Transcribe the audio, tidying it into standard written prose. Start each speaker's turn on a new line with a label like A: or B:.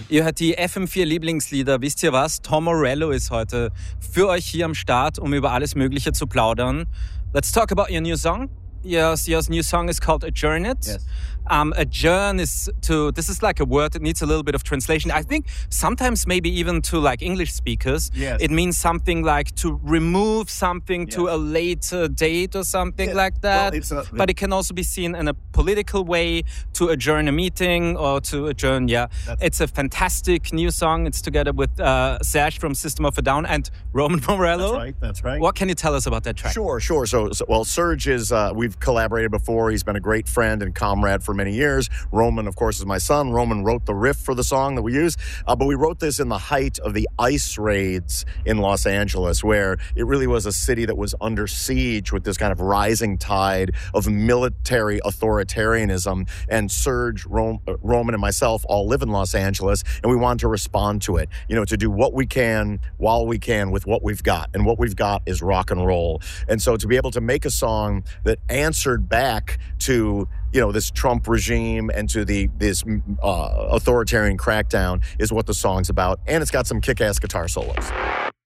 A: Ihr hört die FM4 Lieblingslieder. Wisst ihr was? Tom Morello ist heute für euch hier am Start, um über alles Mögliche zu plaudern. Let's talk about your new song. Your new song is called Adjourn It.
B: Yes.
A: Adjourn is this is like a word that needs a little bit of translation. I think sometimes maybe even to like English speakers,
B: yes.
A: It means something like to remove something
B: yes.
A: to a later date or something like that.
B: Well,
A: but it can also be seen in a political way, to adjourn a meeting or to adjourn, It's a fantastic new song. It's together with Serge from System of a Down and Roman Morello.
B: That's right.
A: What can you tell us about that track?
B: Sure. So Serge is, we've collaborated before. He's been a great friend and comrade for many years. Roman, of course, is my son. Roman wrote the riff for the song that we use. But we wrote this in the height of the ICE raids in Los Angeles, where it really was a city that was under siege with this kind of rising tide of military authoritarianism. And Serge, Roman, and myself all live in Los Angeles, and we wanted to respond to it, to do what we can while we can with what we've got. And what we've got is rock and roll. And so to be able to make a song that answered back to this Trump regime and to this authoritarian crackdown is what the song's about. And it's got some kick-ass guitar solos.